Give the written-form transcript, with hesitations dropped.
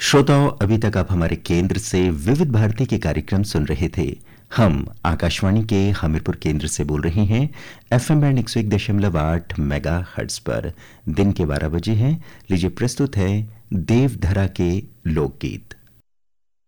श्रोताओं, अभी तक आप हमारे केंद्र से विविध भारती के कार्यक्रम सुन रहे थे। हम आकाशवाणी के हमीरपुर केंद्र से बोल रहे हैं। एफएम बैंड 101.8 मेगा हर्ट्ज पर दिन के 12 बजे हैं। लीजिए प्रस्तुत है देवधरा के लोकगीत।